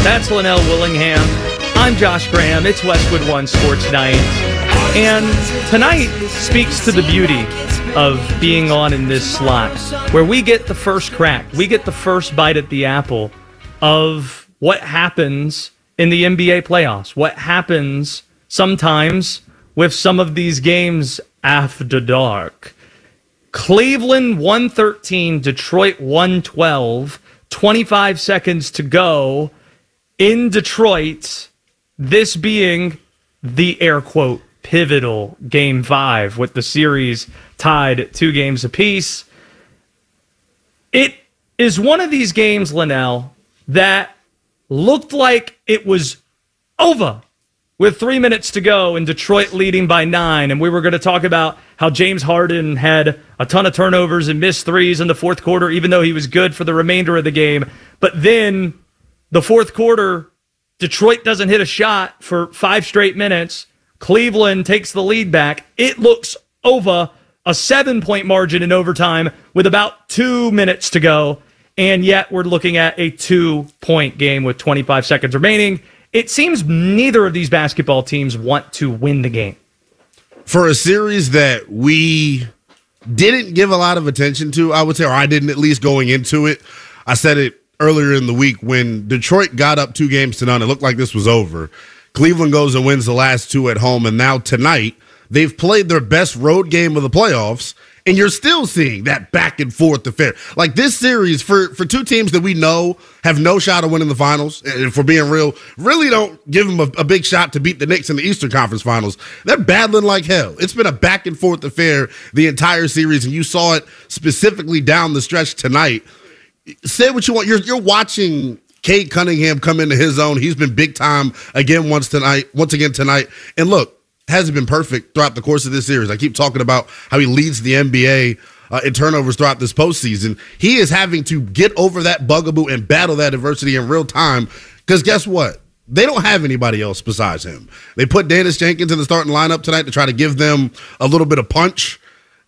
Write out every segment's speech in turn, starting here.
That's Linnell Willingham. I'm Josh Graham. It's Westwood One Sports Night. And tonight speaks to the beauty of being on in this slot, where we get the first crack. We get the first bite at the apple of what happens in the NBA playoffs. What happens sometimes with some of these games after dark. Cleveland 113, Detroit 112, 25 seconds to go in Detroit, this being the air quote pivotal Game 5 with the series tied at 2 games apiece. It is one of these games, Linnell, that looked like it was over with 3 minutes to go and Detroit leading by 9. And we were going to talk about how James Harden had a ton of turnovers and missed threes in the fourth quarter, even though he was good for the remainder of the game. But then the fourth quarter, Detroit doesn't hit a shot for 5 straight minutes. Cleveland takes the lead back. It looks over, a 7-point margin in overtime with about 2 minutes to go. And yet we're looking at a 2-point game with 25 seconds remaining. It seems neither of these basketball teams want to win the game. For a series that we didn't give a lot of attention to, I would say, or I didn't at least going into it. I said it earlier in the week when Detroit got up 2-0, it looked like this was over. Cleveland goes and wins the last 2 at home, and now tonight they've played their best road game of the playoffs, and you're still seeing that back and forth affair. Like this series, for 2 teams that we know have no shot of winning the finals, and if we're being real, really don't give them a big shot to beat the Knicks in the Eastern Conference Finals. They're battling like hell. It's been a back and forth affair the entire series, and you saw it specifically down the stretch tonight. Say what you want. You're watching Cade Cunningham come into his own. He's been big time once again tonight. And look, hasn't been perfect throughout the course of this series. I keep talking about how he leads the NBA in turnovers throughout this postseason. He is having to get over that bugaboo and battle that adversity in real time because guess what? They don't have anybody else besides him. They put Dennis Jenkins in the starting lineup tonight to try to give them a little bit of punch.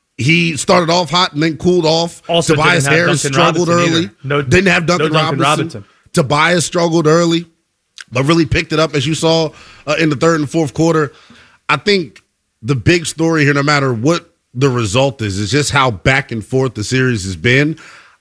He started off hot and then cooled off. Also, Tobias Harris struggled early. Didn't have Duncan Robinson. Tobias struggled early, but really picked it up as you saw in the third and fourth quarter. I think the big story here, no matter what the result is just how back and forth the series has been.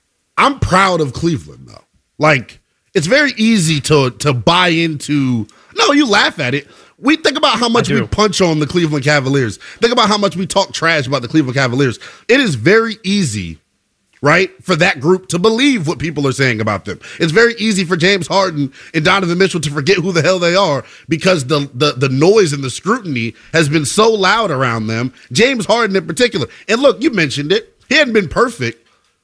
I'm proud of Cleveland, though. Like, it's very easy to buy into. No, you laugh at it. We think about how much we punch on the Cleveland Cavaliers. Think about how much we talk trash about the Cleveland Cavaliers. It is very easy, right, for that group to believe what people are saying about them. It's very easy for James Harden and Donovan Mitchell to forget who the hell they are because the noise and the scrutiny has been so loud around them, James Harden in particular. And look, you mentioned it. He hadn't been perfect,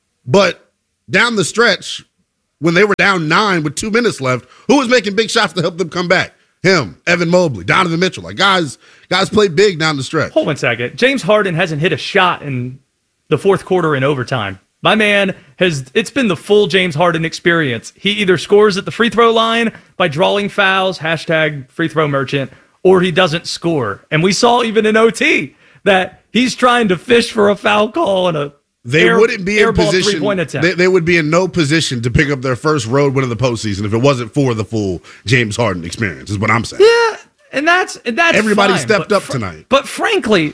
but down the stretch, when they were down 9 with 2 minutes left, who was making big shots to help them come back? Him, Evan Mobley, Donovan Mitchell. Like, guys played big down the stretch. Hold 1 second. James Harden hasn't hit a shot in the fourth quarter in overtime. My man it's been the full James Harden experience. He either scores at the free throw line by drawing fouls, hashtag free throw merchant, or he doesn't score. And we saw even in OT that he's trying to fish for a foul call and wouldn't be in position. They would be in no position to pick up their first road win of the postseason if it wasn't for the full James Harden experience, is what I'm saying. Yeah, and that's everybody fine, stepped up tonight. But frankly,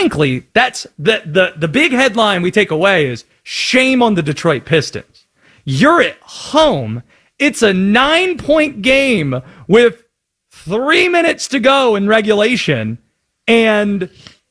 that's the big headline we take away is shame on the Detroit Pistons. You're at home. It's a 9-point game with 3 minutes to go in regulation, and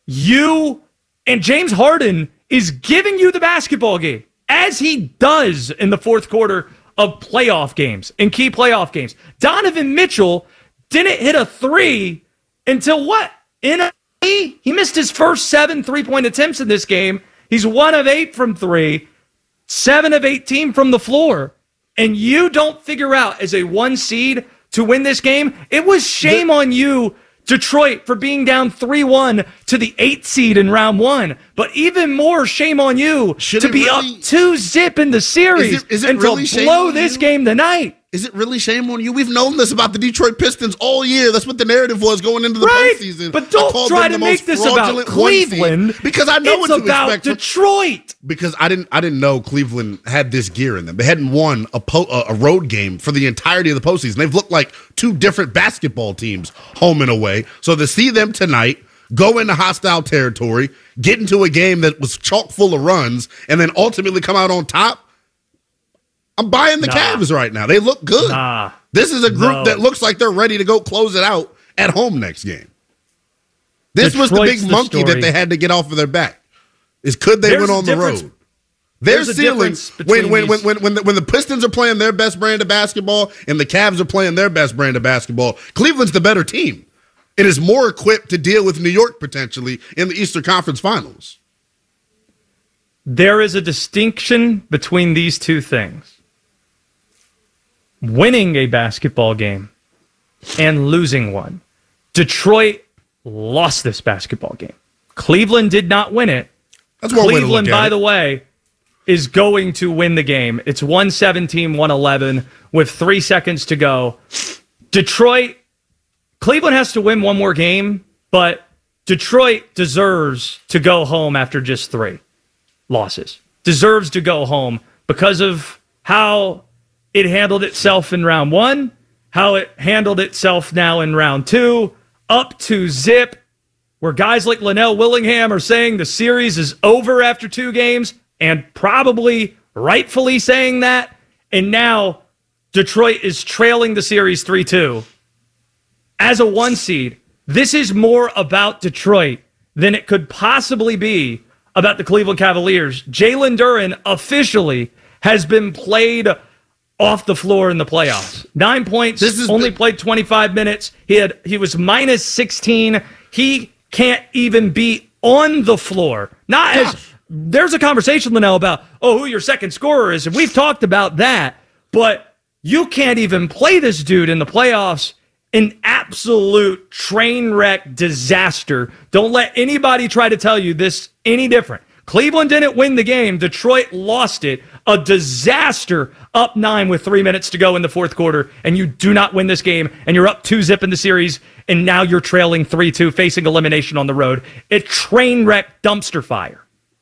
James Harden is giving you the basketball game, as he does in the fourth quarter of playoff games, in key playoff games. Donovan Mitchell didn't hit a 3 until what? He missed his first 7 3-point attempts in this game. He's 1 of 8 from 3, 7 of 18 from the floor. And you don't figure out as a 1 seed to win this game. It was shame on you, Detroit, for being down 3-1 to the 8th seed in round 1. But even more shame on you to be up 2-0 in the series is it and really to blow this game tonight. Is it really shame on you? We've known this about the Detroit Pistons all year. That's what the narrative was going into the postseason. But don't try to make this about Cleveland because I know it's what to about expect. Detroit. Because I didn't know Cleveland had this gear in them. They hadn't won a road game for the entirety of the postseason. They've looked like two different basketball teams, home and away. So to see them tonight go into hostile territory, get into a game that was chock full of runs, and then ultimately come out on top, I'm buying the Cavs right now. They look good. This is a group that looks like they're ready to go close it out at home next game. This was the big monkey that they had to get off of their back. Is could they win on the road? Their ceiling when the Pistons are playing their best brand of basketball and the Cavs are playing their best brand of basketball, Cleveland's the better team. It is more equipped to deal with New York potentially in the Eastern Conference Finals. There is a distinction between these two things. Winning a basketball game and losing one. Detroit lost this basketball game. Cleveland did not win it. That's one way to look at it. Cleveland, by the way, is going to win the game. It's 117-111 with 3 seconds to go. Cleveland has to win one more game, but Detroit deserves to go home after just 3 losses. Deserves to go home because of how it handled itself in round 1, how it handled itself now in round 2, up to zip, where guys like Linnell Willingham are saying the series is over after 2 games, and probably rightfully saying that, and now Detroit is trailing the series 3-2. As a 1 seed, this is more about Detroit than it could possibly be about the Cleveland Cavaliers. Jalen Duren officially has been played off the floor in the playoffs. 9 points, only played 25 minutes. He was minus 16. He can't even be on the floor. There's a conversation, Linnell, about, who your second scorer is, and we've talked about that, but you can't even play this dude in the playoffs. An absolute train wreck disaster. Don't let anybody try to tell you this any different. Cleveland didn't win the game. Detroit lost it. A disaster, up 9 with 3 minutes to go in the fourth quarter, and you do not win this game, and you're up 2-zip in the series, and now you're trailing 3-2, facing elimination on the road. A train wreck dumpster fire.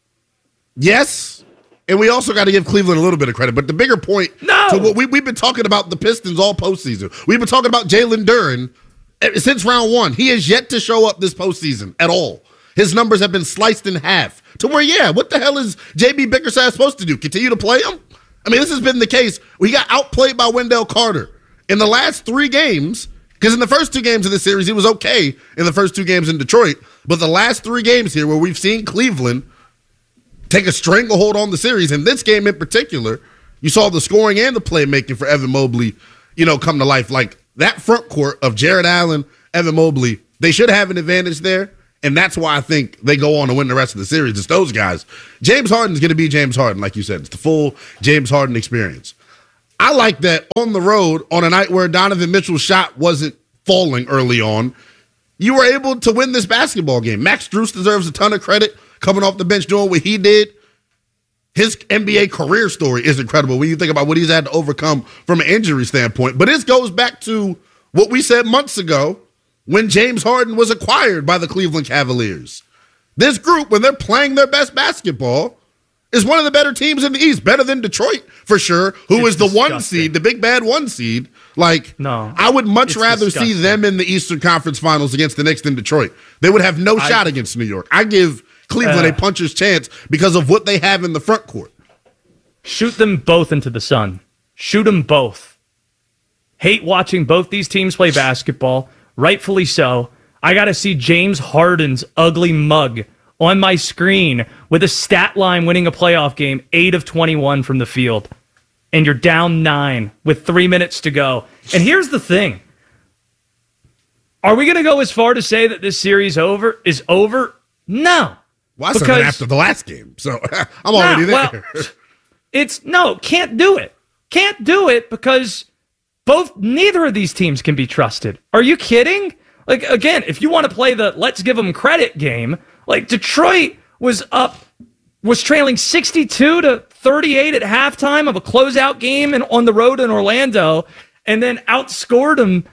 Yes, and we also got to give Cleveland a little bit of credit, but the bigger point to what we've been talking about the Pistons all postseason. We've been talking about Jalen Duren since round 1. He has yet to show up this postseason at all. His numbers have been sliced in half to where, what the hell is J.B. Bickerstaff supposed to do? Continue to play him? I mean, this has been the case. We got outplayed by Wendell Carter in the last 3 games, because in the first 2 games of the series, he was okay in the first 2 games in Detroit. But the last 3 games here where we've seen Cleveland take a stranglehold on the series, in this game in particular, you saw the scoring and the playmaking for Evan Mobley, come to life. Like that front court of Jared Allen, Evan Mobley, they should have an advantage there. And that's why I think they go on to win the rest of the series. It's those guys. James Harden's going to be James Harden, like you said. It's the full James Harden experience. I like that on the road, on a night where Donovan Mitchell's shot wasn't falling early on, you were able to win this basketball game. Max Strus deserves a ton of credit coming off the bench doing what he did. His NBA career story is incredible when you think about what he's had to overcome from an injury standpoint. But this goes back to what we said months ago when James Harden was acquired by the Cleveland Cavaliers. This group, when they're playing their best basketball, is one of the better teams in the East, better than Detroit for sure, who is the disgusting 1 seed, the big bad 1 seed. I would much rather see them in the Eastern Conference Finals against the Knicks than Detroit. They would have no shot against New York. I give Cleveland a puncher's chance because of what they have in the front court. Shoot them both into the sun. Shoot them both. Hate watching both these teams play basketball. Rightfully so. I got to see James Harden's ugly mug on my screen with a stat line winning a playoff game, 8 of 21 from the field. And you're down 9 with 3 minutes to go. And here's the thing. Are we going to go as far to say that this series is over? No. Well, I said that after the last game, so I'm already there. Well, can't do it. Can't do it because neither of these teams can be trusted. Are you kidding? Like, again, if you want to play the let's give them credit game, like Detroit was trailing 62-38 at halftime of a closeout game on the road in Orlando, and then outscored them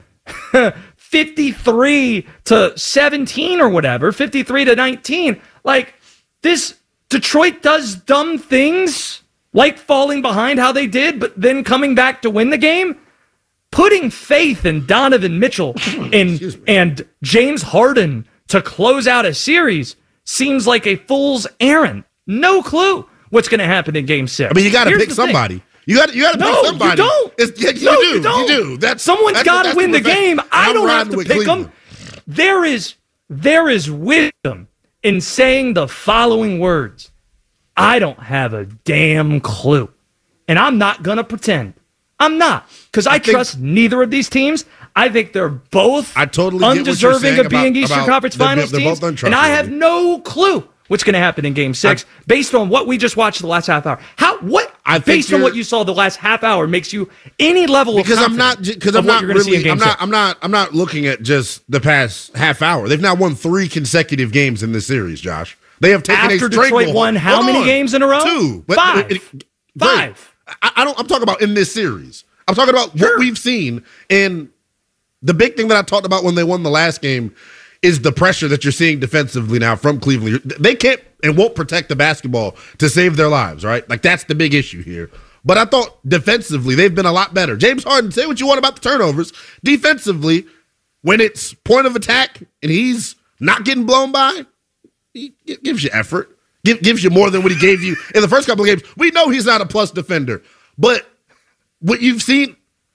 53-17 or whatever, 53-19. Like, this Detroit does dumb things like falling behind how they did, but then coming back to win the game. Putting faith in Donovan Mitchell and James Harden to close out a series seems like a fool's errand. No clue what's going to happen in Game 6. I mean, you got to pick somebody. You got to pick somebody. You don't. You do. Someone's got to win the game. I don't have to pick them. There is wisdom in saying the following words. I don't have a damn clue. And I'm not going to pretend. I'm not, because I trust neither of these teams. I think they're both undeserving of being Eastern Conference Finals teams, and I have no clue what's going to happen in Game 6 based on what we just watched the last half hour. Based on what you saw the last half hour makes you any level of confidence I'm not looking at just the past half hour. They've now won 3 consecutive games in this series, Josh. They have taken after a straight Detroit won how many games in a row? 2. Five. I'm talking about in this series. I'm talking about what we've seen. And the big thing that I talked about when they won the last game is the pressure that you're seeing defensively now from Cleveland. They can't and won't protect the basketball to save their lives, right? Like, that's the big issue here. But I thought defensively, they've been a lot better. James Harden, say what you want about the turnovers. Defensively, when it's point of attack and he's not getting blown by, he gives you effort. Gives you more than what he gave you in the first couple of games. We know he's not a plus defender, but what you've seen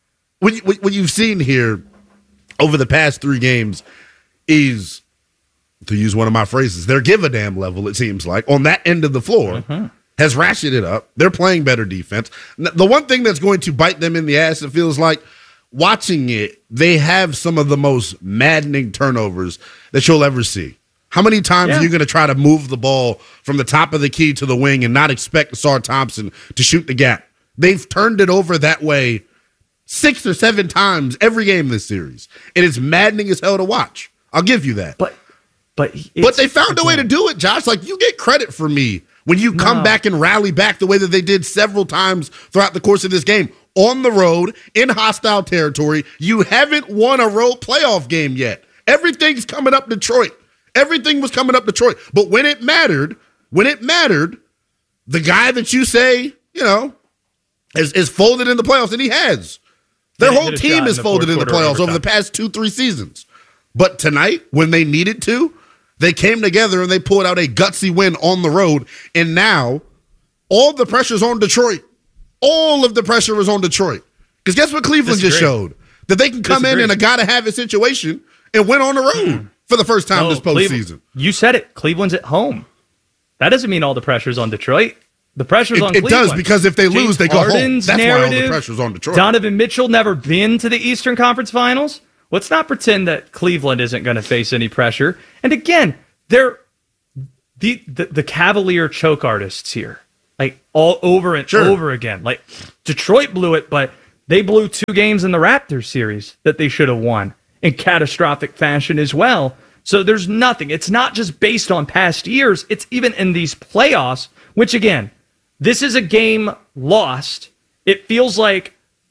here over the past 3 games is, to use one of my phrases, their give a damn level, it seems like, on that end of the floor has ratcheted up. They're playing better defense. The one thing that's going to bite them in the ass, it feels like, watching it, they have some of the most maddening turnovers that you'll ever see. How many times are you going to try to move the ball from the top of the key to the wing and not expect Ausar Thompson to shoot the gap? They've turned it over that way 6 or 7 times every game this series. And it's maddening as hell to watch. I'll give you that. But they found a way to do it, Josh. Like, you get credit for me when you come back and rally back the way that they did several times throughout the course of this game. On the road, in hostile territory, you haven't won a road playoff game yet. Everything's coming up Detroit. Everything was coming up Detroit. But when it mattered, the guy that you say, is folded in the playoffs, and he has. Their whole team is folded in the playoffs over the past 2-3 seasons. But tonight, when they needed to, they came together and they pulled out a gutsy win on the road. And now, all the pressure's on Detroit. All of the pressure is on Detroit. Because guess what Cleveland just showed? That they can come in a gotta-have-it situation and win on the road for the first time this postseason. You said it. Cleveland's at home. That doesn't mean all the pressure's on Detroit. The pressure's on Cleveland. It does, because if they lose, they go home. That's why all the pressure's on Detroit. Donovan Mitchell never been to the Eastern Conference Finals. Let's not pretend that Cleveland isn't going to face any pressure. And again, they're the Cavalier choke artists here. Like, all over and over again. Like, Detroit blew it, but they blew 2 games in the Raptors series that they should have won in catastrophic fashion as well. So there's nothing. It's not just based on past years. It's even in these playoffs, which, again, this is a game lost. It feels like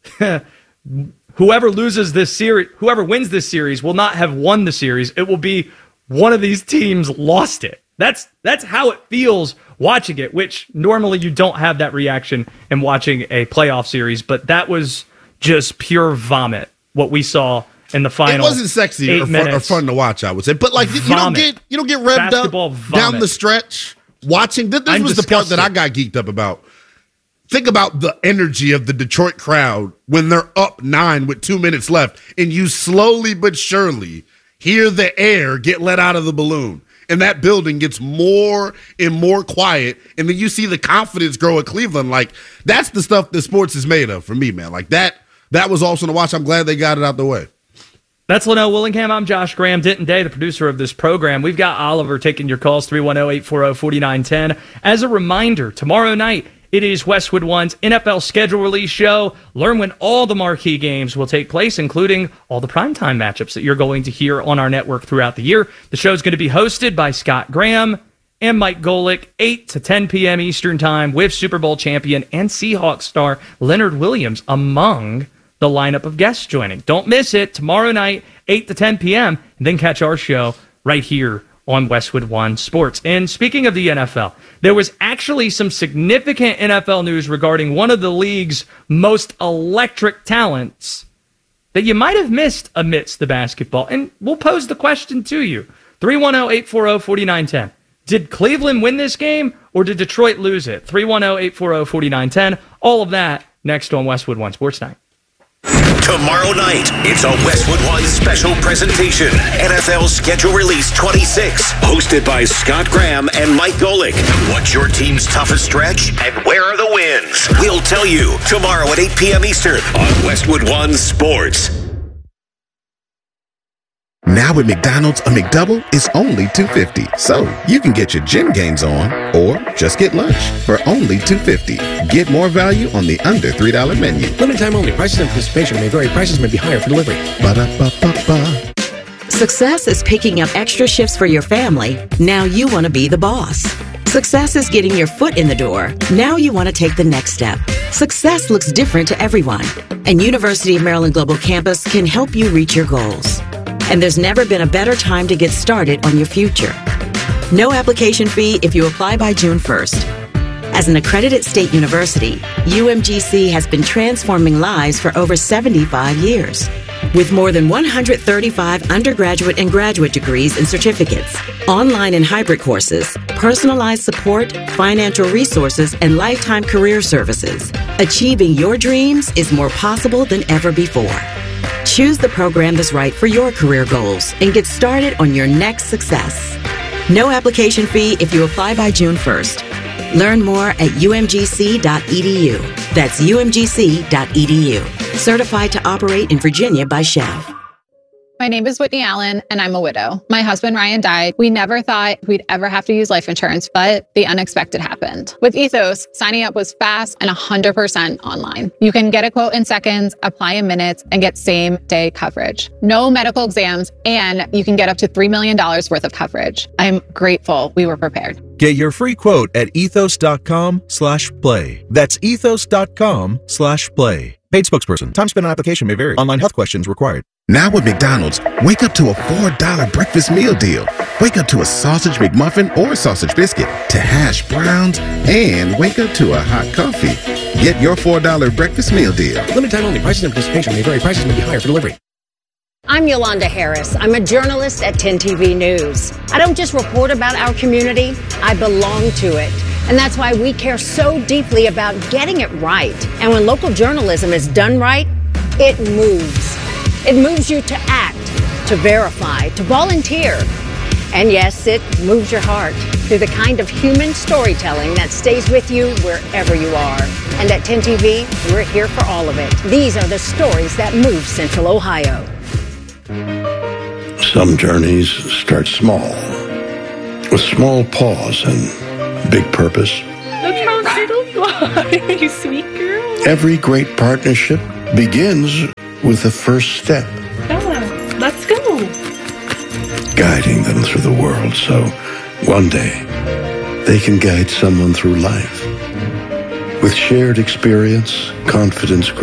whoever wins this series will not have won the series. It will be one of these teams lost it. That's how it feels watching it, which normally you don't have that reaction in watching a playoff series, but that was just pure vomit, what we saw in the final. It wasn't sexy or fun to watch, I would say. But like, you don't get revved basketball up down the stretch watching. This was the part that I got geeked up about. Think about the energy of the Detroit crowd when they're up 9 with 2 minutes left, and you slowly but surely hear the air get let out of the balloon. And that building gets more and more quiet. And then you see the confidence grow at Cleveland. Like, that's the stuff that sports is made of for me, man. Like, that was awesome to watch. I'm glad they got it out the way. That's Linnell Willingham. I'm Josh Graham. Denton Day, the producer of this program. We've got Oliver taking your calls, 310-840-4910. As a reminder, tomorrow night, it is Westwood One's NFL schedule release show. Learn when all the marquee games will take place, including all the primetime matchups that you're going to hear on our network throughout the year. The show is going to be hosted by Scott Graham and Mike Golick, 8 to 10 p.m. Eastern Time, with Super Bowl champion and Seahawks star Leonard Williams among the lineup of guests joining. Don't miss it. Tomorrow night, 8 to 10 p.m., and then catch our show right here on Westwood One Sports. And speaking of the NFL, there was actually some significant NFL news regarding one of the league's most electric talents that you might have missed amidst the basketball. And we'll pose the question to you. 310-840-4910. Did Cleveland win this game, or did Detroit lose it? 310-840-4910. All of that next on Westwood One Sports Night. Tomorrow night, it's a Westwood One special presentation. NFL Schedule Release 26. Hosted by Scott Graham and Mike Golick. What's your team's toughest stretch, and where are the wins? We'll tell you tomorrow at 8 p.m. Eastern on Westwood One Sports. Now at McDonald's, a McDouble is only $2.50. So you can get your gym gains on or just get lunch for only $2.50. Get more value on the under $3 menu. Limited time only. Prices and participation may vary. Prices may be higher for delivery. Ba-da-ba-ba-ba. Success is picking up extra shifts for your family. Now you want to be the boss. Success is getting your foot in the door. Now you want to take the next step. Success looks different to everyone, and University of Maryland Global Campus can help you reach your goals. And there's never been a better time to get started on your future. No application fee if you apply by June 1st. As an accredited state university, UMGC has been transforming lives for over 75 years. With more than 135 undergraduate and graduate degrees and certificates, online and hybrid courses, personalized support, financial resources, and lifetime career services, achieving your dreams is more possible than ever before. Choose the program that's right for your career goals and get started on your next success. No application fee if you apply by June 1st. Learn more at umgc.edu. That's umgc.edu. Certified to operate in Virginia by Chev. My name is Whitney Allen, and I'm a widow. My husband, Ryan, died. We never thought we'd ever have to use life insurance, but the unexpected happened. With Ethos, signing up was fast and 100% online. You can get a quote in seconds, apply in minutes, and get same-day coverage. No medical exams, and you can get up to $3 million worth of coverage. I'm grateful we were prepared. Get your free quote at ethos.com/play. That's ethos.com/play. Paid spokesperson. Time spent on application may vary. Online health questions required. Now at McDonald's, wake up to a $4 breakfast meal deal. Wake up to a sausage McMuffin or sausage biscuit, to hash browns, and wake up to a hot coffee. Get your $4 breakfast meal deal. Limited time only. Prices and participation may vary. Prices may be higher for delivery. I'm Yolanda Harris. I'm a journalist at 10 TV News. I don't just report about our community, I belong to it. And that's why we care so deeply about getting it right. And when local journalism is done right, it moves. It moves you to act, to verify, to volunteer. And yes, it moves your heart through the kind of human storytelling that stays with you wherever you are. And at 10 TV, we're here for all of it. These are the stories that move Central Ohio. Some journeys start small, with small pause and big purpose. Look how little you are, you sweet girl. Every great partnership begins with the first step. Bella, let's go. Guiding them through the world so one day they can guide someone through life. With shared experience, confidence,